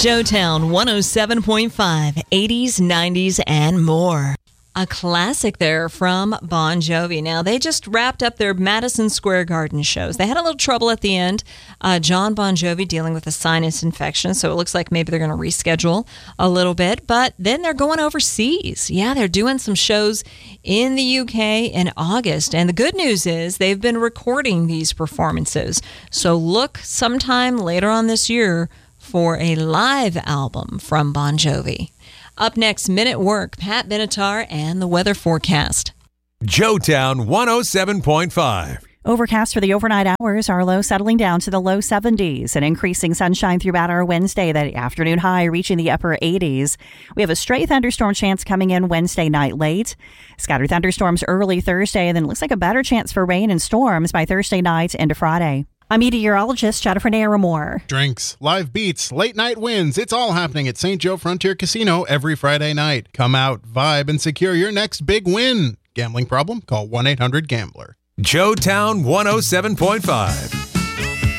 Joetown 107.5, 80s, 90s, and more. A classic there from Bon Jovi. Now, they just wrapped up their Madison Square Garden shows. They had a little trouble at the end. John Bon Jovi dealing with a sinus infection, so it looks like maybe they're going to reschedule a little bit. But then they're going overseas. Yeah, they're doing some shows in the UK in August. And the good news is they've been recording these performances. So look sometime later on this year for a live album from Bon Jovi. Up next, Minute Work, Pat Benatar, and the weather forecast. Joetown 107.5. Overcast for the overnight hours, our low settling down to the low 70s and increasing sunshine throughout our Wednesday, the afternoon high reaching the upper 80s. We have a stray thunderstorm chance coming in Wednesday night late. Scattered thunderstorms early Thursday, and then it looks like a better chance for rain and storms by Thursday night into Friday. I'm meteorologist Jennifer Naramore. Drinks, live beats, late night wins. It's all happening at St. Joe Frontier Casino every Friday night. Come out, vibe, and secure your next big win. Gambling problem? Call 1-800-GAMBLER. Joetown 107.5.